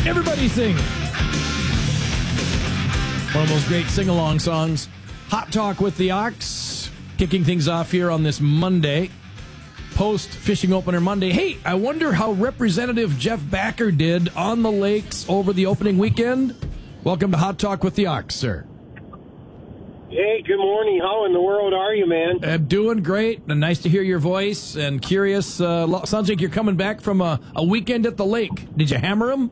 Everybody sing. One of those great sing-along songs. Hot Talk with the Ox. Kicking things off here on this Monday. Post Fishing Opener Monday. Hey, I wonder how Representative Jeff Backer did on the lakes over the opening weekend. Welcome to Hot Talk with the Ox, sir. Hey, good morning. How in the world are you, man? Doing great. And nice to hear your voice. And curious, sounds like you're coming back from a weekend at the lake. Did you hammer him?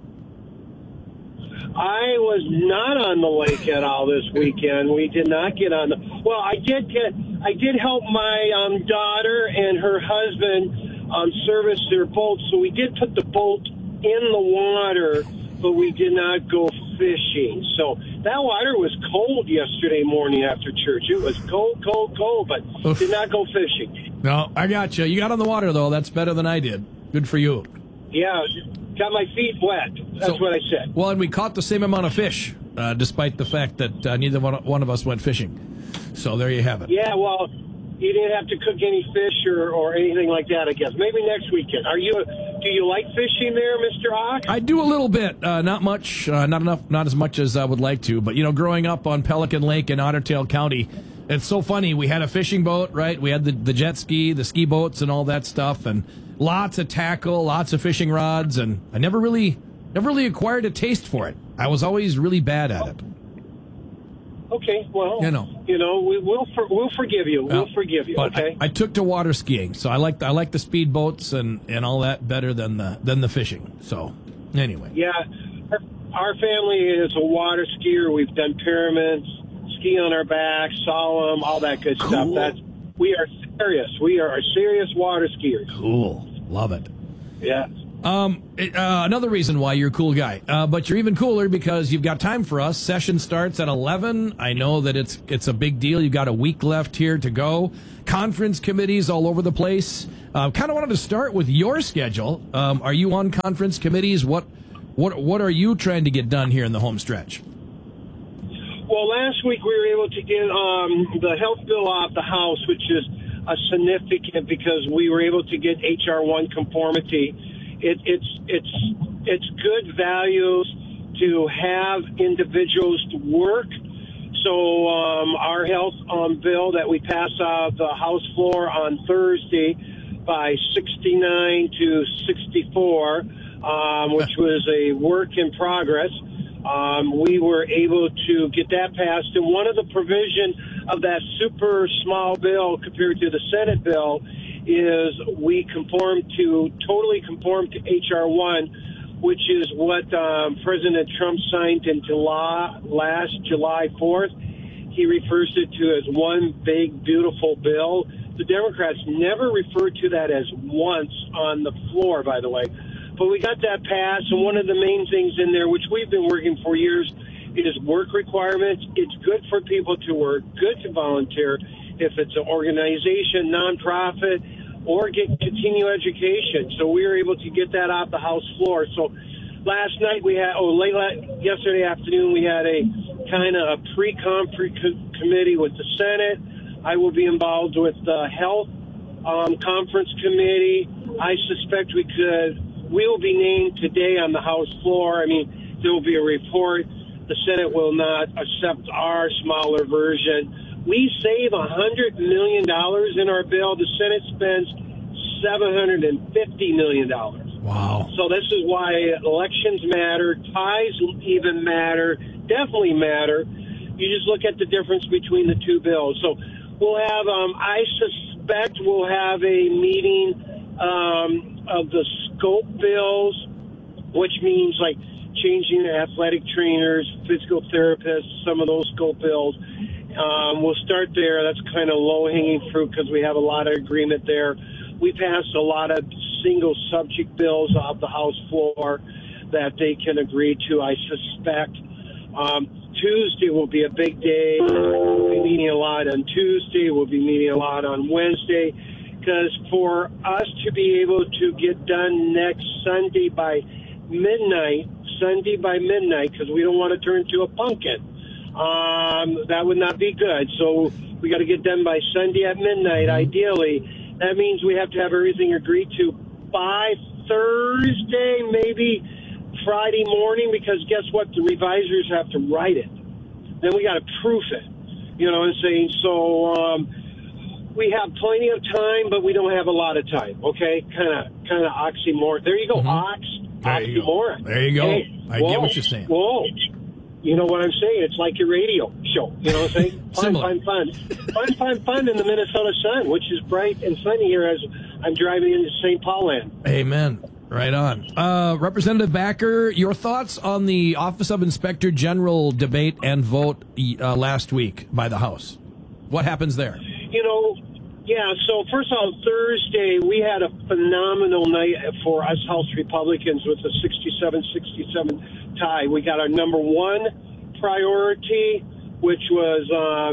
I was not on the lake at all this weekend. We did not get on the. Well, I did help my daughter and her husband service their boat. So we did put the boat in the water, but we did not go fishing. So that water was cold yesterday morning after church. It was cold, but Oof. Did not go fishing. No, I got you. You got on the water, though. That's better than I did. Good for you. Yeah, got my feet wet. That's what I said. Well, and we caught the same amount of fish, despite the fact that neither one of us went fishing. So there you have it. Yeah, well, you didn't have to cook any fish or anything like that, I guess. Maybe next weekend. Do you like fishing there, Mr. Ox? I do a little bit, not much, not enough, not as much as I would like to. But, growing up on Pelican Lake in Otter Tail County, it's so funny. We had a fishing boat, right? We had the jet ski, the ski boats and all that stuff, and lots of tackle, lots of fishing rods, and I never really acquired a taste for it. I was always really bad at it. Okay, well, we'll forgive you. We'll forgive you. But okay. I took to water skiing, so I like the speed boats and all that better than the fishing. So anyway, yeah, our family is a water skier. We've done pyramids, ski on our back, slalom, all that good stuff. We are serious. We are serious water skiers. Cool, love it. Yeah. Another reason why you're a cool guy, but you're even cooler because you've got time for us. Session starts at 11. I know that it's a big deal. You've got a week left here to go. Conference committees all over the place. Kind of wanted to start with your schedule. Are you on conference committees? What are you trying to get done here in the home stretch? Well, last week we were able to get the health bill off the House, which is significant because we were able to get H.R. 1 conformity. It's good values to have individuals to work. So our health bill that we passed off the House floor on Thursday by 69 to 64, which was a work in progress. We were able to get that passed. And one of the provisions of that super small bill compared to the Senate bill is we totally conform to H.R. 1, which is what President Trump signed into law last July 4th. He refers it to as one big, beautiful bill. The Democrats never referred to that as once on the floor, by the way. But we got that passed, and one of the main things in there, which we've been working for years, is work requirements. It's good for people to work, good to volunteer, if it's an organization, nonprofit, or continue education. So we were able to get that off the House floor. So last night yesterday afternoon, we had a kind of a pre-conference committee with the Senate. I will be involved with the Health Conference Committee. I suspect we'll be named today on the House floor. I mean, there will be a report. The Senate will not accept our smaller version. We save $100 million in our bill. The Senate spends $750 million. Wow. So this is why elections matter. Ties even matter. Definitely matter. You just look at the difference between the two bills. So we'll have, I suspect we'll have a meeting of the scope bills, which means like changing athletic trainers, physical therapists, some of those scope bills. We'll start there. That's kind of low-hanging fruit because we have a lot of agreement there. We passed a lot of single subject bills off the House floor that they can agree to, I suspect. Tuesday will be a big day. We'll be meeting a lot on Tuesday. We'll be meeting a lot on Wednesday. Because for us to be able to get done next Sunday by midnight, because we don't want to turn into a pumpkin, that would not be good. So we got to get done by Sunday at midnight, ideally. That means we have to have everything agreed to by Thursday, maybe Friday morning because guess what? The revisers have to write it. Then we got to proof it. You know what I'm saying? So we have plenty of time, but we don't have a lot of time. Okay, kind of oxymoron. There you go, oxymoron. There you go. Hey, I get what you're saying. Whoa. You know what I'm saying? It's like your radio show. You know what I'm saying? Fun in the Minnesota sun, which is bright and sunny here as I'm driving into St. Paul land. Amen. Right on. Representative Backer, your thoughts on the Office of Inspector General debate and vote last week by the House? What happens there? You know, yeah, so first of all, Thursday, we had a phenomenal night for us House Republicans with a 67-67 tie. We got our number one priority, which was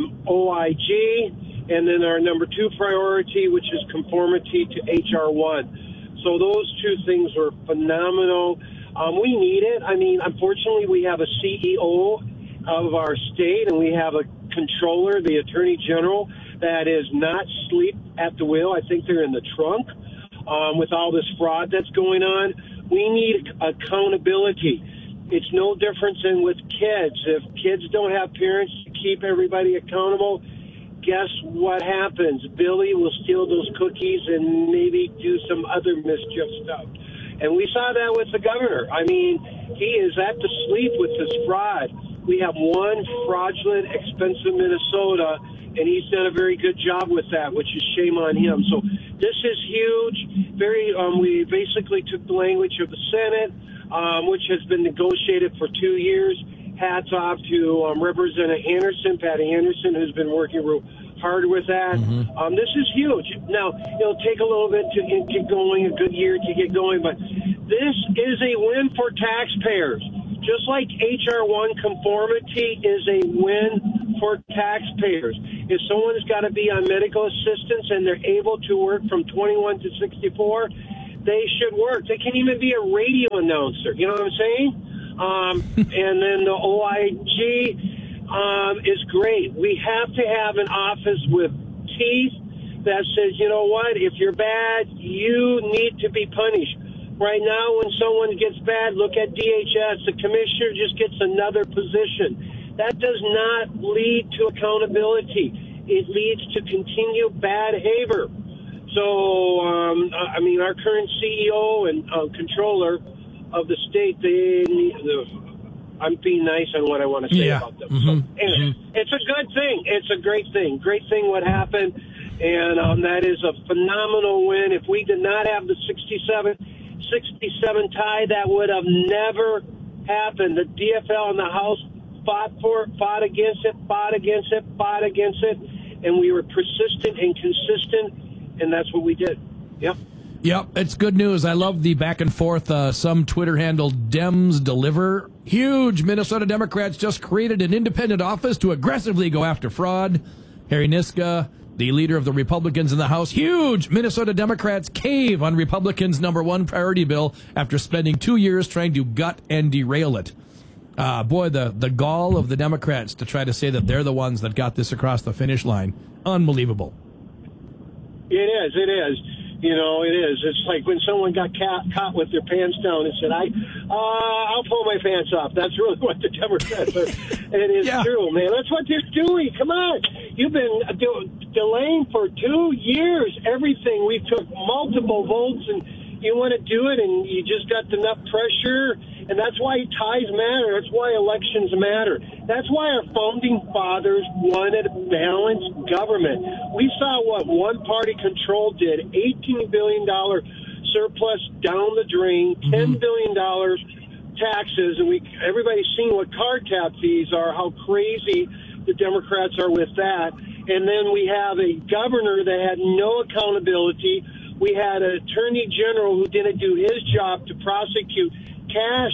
OIG, and then our number two priority, which is conformity to H.R. 1. So those two things were phenomenal. We need it. I mean, unfortunately, we have a CEO of our state, and we have a controller, the Attorney General, that is not asleep at the wheel. I think they're in the trunk with all this fraud that's going on. We need accountability. It's no different than with kids. If kids don't have parents to keep everybody accountable, guess what happens? Billy will steal those cookies and maybe do some other mischief stuff. And we saw that with the governor. I mean, he is at the sleep with this fraud. We have one fraudulent, expensive Minnesota, and he's done a very good job with that, which is shame on him. So this is huge. We basically took the language of the Senate, which has been negotiated for 2 years. Hats off to Representative Anderson, Patty Anderson, who's been working real hard with that. This is huge. Now, it'll take a little bit to get going, a good year to get going, but this is a win for taxpayers. Just like H.R. 1 conformity is a win for taxpayers. If someone's got to be on medical assistance and they're able to work from 21 to 64, they should work. They can even be a radio announcer. You know what I'm saying? And then the OIG is great. We have to have an office with teeth that says, you know what, if you're bad, you need to be punished. Right now, when someone gets bad, look at DHS. The commissioner just gets another position. That does not lead to accountability. It leads to continued bad behavior. So, I mean, our current CEO and controller of the state, I'm being nice on what I want to say about them. So, anyway, it's a good thing. It's a great thing. Great thing what happened, and that is a phenomenal win. If we did not have the 67 tie, that would have never happened. The DFL and the House fought against it, and we were persistent and consistent, and that's what we did. Yep, it's good news. I love the back and forth. Some Twitter handle Dems deliver. Huge. Minnesota Democrats just created an independent office to aggressively go after fraud. Harry Niska, the leader of the Republicans in the House. Huge. Minnesota Democrats cave on Republicans' number one priority bill after spending 2 years trying to gut and derail it. Boy, the gall of the Democrats to try to say that they're the ones that got this across the finish line. Unbelievable. It is. You know, it is. It's like when someone got caught with their pants down and said, I'll pull my pants off. That's really what the Democrats are. It is true, man. That's what they're doing. Come on. You've been delaying for 2 years everything. We took multiple votes, and you want to do it, and you just got enough pressure. And that's why ties matter. That's why elections matter. That's why our founding fathers wanted a balanced government. We saw what one-party control did, $18 billion surplus down the drain, $10 billion taxes, and everybody's seen what car tap fees are, how crazy the Democrats are with that. And then we have a governor that had no accountability. We had an attorney general who didn't do his job to prosecute cash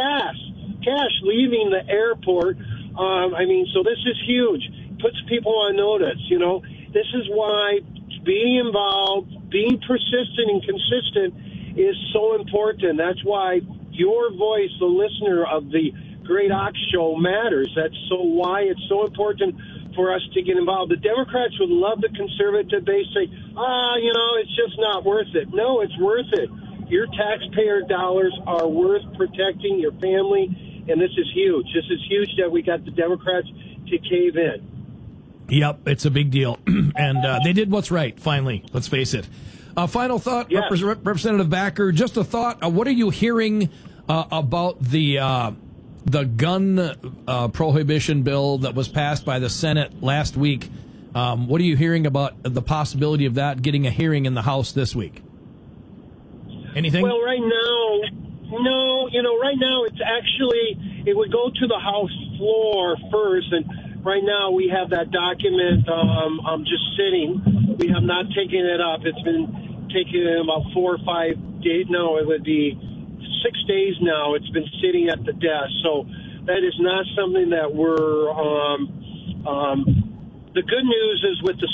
leaving the airport. So this is huge. Puts people on notice, you know. This is why being involved, being persistent and consistent is so important. That's why your voice, the listener of the Great Ox Show, matters. That's why it's so important for us to get involved. The Democrats would love the conservative base say, it's just not worth it. No, it's worth it. Your taxpayer dollars are worth protecting your family, and this is huge. This is huge that we got the Democrats to cave in. Yep, it's a big deal. And they did what's right, finally. Let's face it. Final thought, Yes. Representative Backer, just a thought. What are you hearing about the gun prohibition bill that was passed by the Senate last week? What are you hearing about the possibility of that getting a hearing in the House this week? Anything? Well, right now, no. Right now it's actually, it would go to the House floor first, and right now we have that document just sitting. We have not taken it up. It's been taking about 4 or 5 days. No, it would be 6 days now. It's been sitting at the desk. So that is not something that we're the good news is with the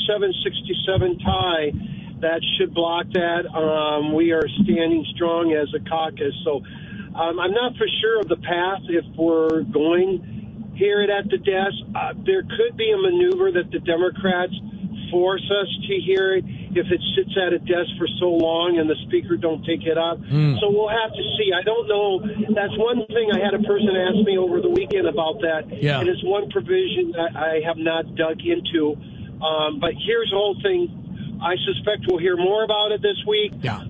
67-67 tie, that should block that. We are standing strong as a caucus. So I'm not for sure of the path if we're going hear it at the desk. There could be a maneuver that the Democrats force us to hear it if it sits at a desk for so long and the speaker don't take it up. So we'll have to see. I don't know. That's one thing. I had a person ask me over the weekend about that. Yeah. And it's one provision that I have not dug into. But here's the whole thing. I suspect we'll hear more about it this week. Yeah.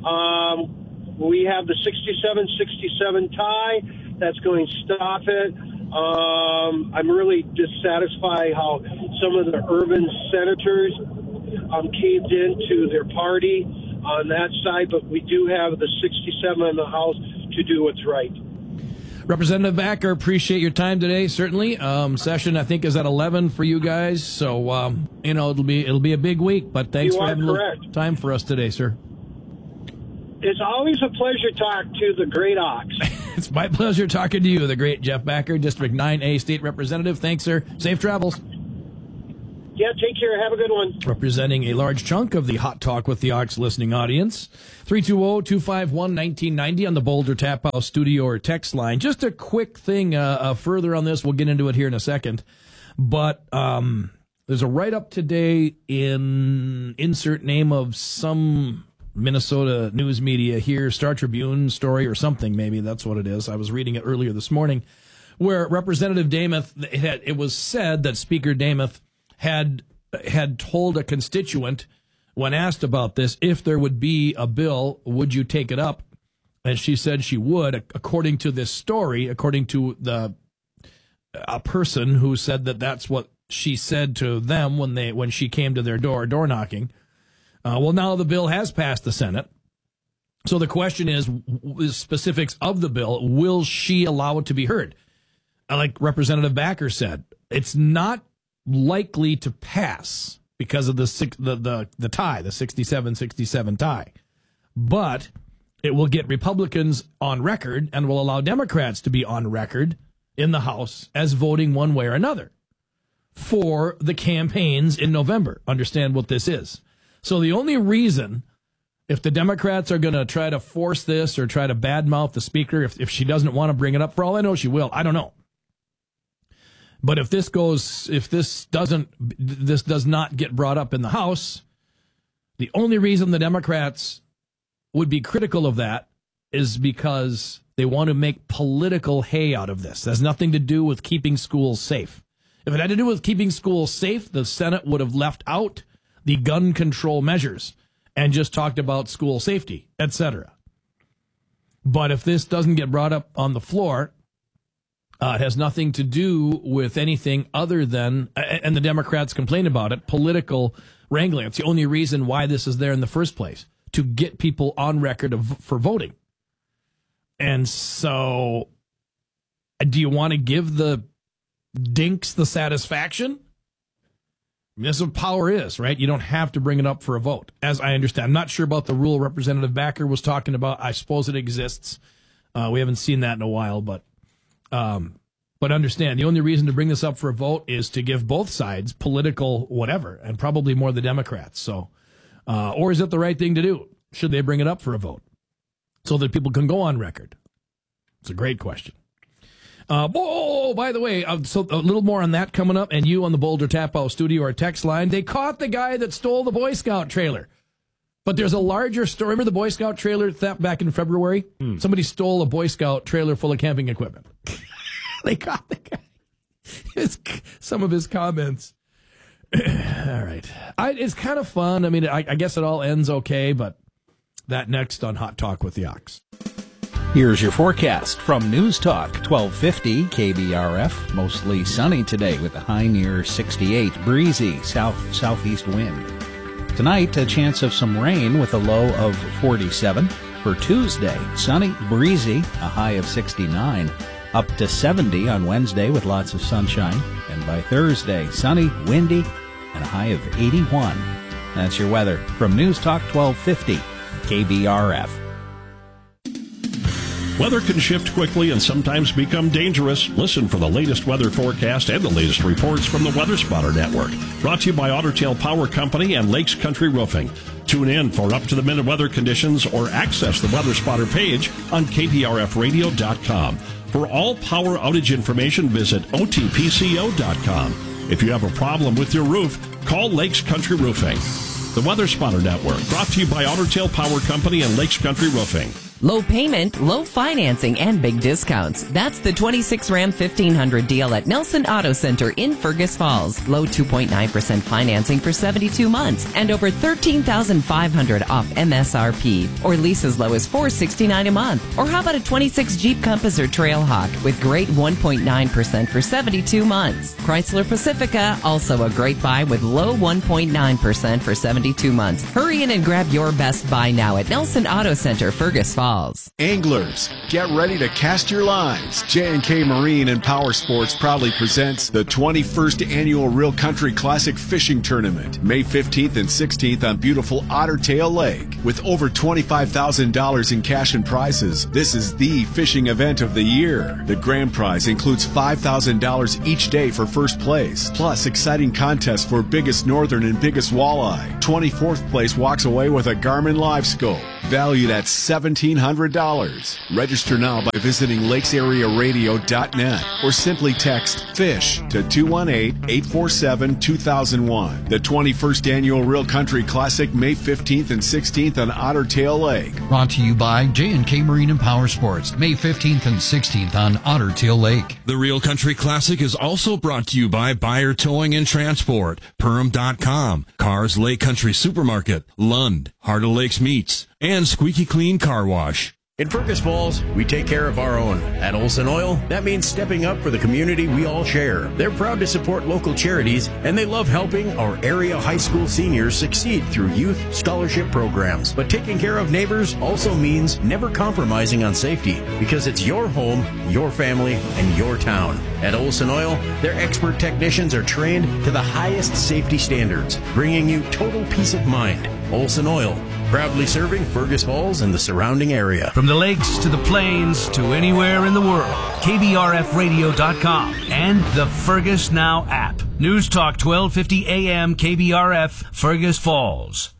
We have the 67-67 tie. That's going to stop it. I'm really dissatisfied how some of the urban senators caved into their party on that side, but we do have the 67 in the House to do what's right. Representative Backer, appreciate your time today. Certainly, session I think is at 11 for you guys, so it'll be a big week. But thanks for having a little time for us today, sir. It's always a pleasure to talk to the great Ox. It's my pleasure talking to you, the great Jeff Backer, District 9A State Representative. Thanks, sir. Safe travels. Yeah, take care. Have a good one. Representing a large chunk of the Hot Talk with the Ox listening audience. 320-251-1990 on the Boulder Tap House studio or text line. Just a quick thing further on this. We'll get into it here in a second. But there's a write-up today in insert name of some Minnesota news media here, Star Tribune story or something, maybe that's what it is. I was reading it earlier this morning, where Representative Demuth, it was said that Speaker Demuth had told a constituent when asked about this, if there would be a bill, would you take it up? And she said she would, according to this story, according to a person who said that that's what she said to them when she came to their door knocking. Well, now the bill has passed the Senate. So the question is specifics of the bill. Will she allow it to be heard? Like Representative Backer said, it's not likely to pass because of the tie, the 67-67 tie. But it will get Republicans on record and will allow Democrats to be on record in the House as voting one way or another for the campaigns in November. Understand what this is. So the only reason, if the Democrats are going to try to force this or try to badmouth the speaker, if she doesn't want to bring it up, for all I know, she will. I don't know. But if this does not get brought up in the House, the only reason the Democrats would be critical of that is because they want to make political hay out of this. It has nothing to do with keeping schools safe. If it had to do with keeping schools safe, the Senate would have left out the gun control measures and just talked about school safety, etc. But if this doesn't get brought up on the floor, it has nothing to do with anything other than, and the Democrats complain about it, political wrangling. It's the only reason why this is there in the first place, to get people on record for voting. And so, do you want to give the dinks the satisfaction? This is what power is, right? You don't have to bring it up for a vote, as I understand. I'm not sure about the rule Representative Backer was talking about. I suppose it exists. We haven't seen that in a while, but understand, the only reason to bring this up for a vote is to give both sides political whatever, and probably more the Democrats. So, or is it the right thing to do? Should they bring it up for a vote so that people can go on record? It's a great question. By the way, so a little more on that coming up, and you on the Boulder Tap House studio or text line. They caught the guy that stole the Boy Scout trailer. But there's a larger story. Remember the Boy Scout trailer theft back in February? Somebody stole a Boy Scout trailer full of camping equipment. They caught the guy. Some of his comments. All right. It's kind of fun. I mean, I guess it all ends okay, but that next on Hot Talk with the Ox. Here's your forecast from News Talk 1250 KBRF. Mostly sunny today with a high near 68. Breezy southeast wind. Tonight, a chance of some rain with a low of 47. For Tuesday, sunny, breezy, a high of 69. Up to 70 on Wednesday with lots of sunshine. And by Thursday, sunny, windy, and a high of 81. That's your weather from News Talk 1250 KBRF. Weather can shift quickly and sometimes become dangerous. Listen for the latest weather forecast and the latest reports from the Weather Spotter Network. Brought to you by Otter Tail Power Company and Lakes Country Roofing. Tune in for up-to-the-minute weather conditions or access the Weather Spotter page on kprfradio.com. For all power outage information, visit otpco.com. If you have a problem with your roof, call Lakes Country Roofing. The Weather Spotter Network, brought to you by Otter Tail Power Company and Lakes Country Roofing. Low payment, low financing, and big discounts. That's the 26 Ram 1500 deal at Nelson Auto Center in Fergus Falls. Low 2.9% financing for 72 months and over $13,500 off MSRP. Or lease as low as $469 a month. Or how about a 26 Jeep Compass or Trailhawk with great 1.9% for 72 months. Chrysler Pacifica, also a great buy with low 1.9% for 72 months. Hurry in and grab your best buy now at Nelson Auto Center, Fergus Falls. Anglers, get ready to cast your lines. J&K Marine and Power Sports proudly presents the 21st Annual Real Country Classic Fishing Tournament, May 15th and 16th on beautiful Otter Tail Lake. With over $25,000 in cash and prizes, this is the fishing event of the year. The grand prize includes $5,000 each day for first place, plus exciting contests for biggest northern and biggest walleye. 24th place walks away with a Garmin Live Scope, valued at $1,700. Register now by visiting lakesarearadio.net or simply text FISH to 218-847-2001. The 21st Annual Real Country Classic, May 15th and 16th on Otter Tail Lake. Brought to you by J&K Marine and Power Sports, May 15th and 16th on Otter Tail Lake. The Real Country Classic is also brought to you by Buyer Towing and Transport, Perm.com, Cars Lake Country Supermarket, Lund, Heart of Lakes Meats, and Squeaky Clean Car Wash. In Fergus Falls, we take care of our own. At Olson Oil, that means stepping up for the community we all share. They're proud to support local charities, and they love helping our area high school seniors succeed through youth scholarship programs. But taking care of neighbors also means never compromising on safety, because it's your home, your family, and your town. At Olson Oil, their expert technicians are trained to the highest safety standards, bringing you total peace of mind. Olson Oil, proudly serving Fergus Falls and the surrounding area. From the lakes to the plains to anywhere in the world, KBRFradio.com and the Fergus Now app. News Talk 1250 AM KBRF, Fergus Falls.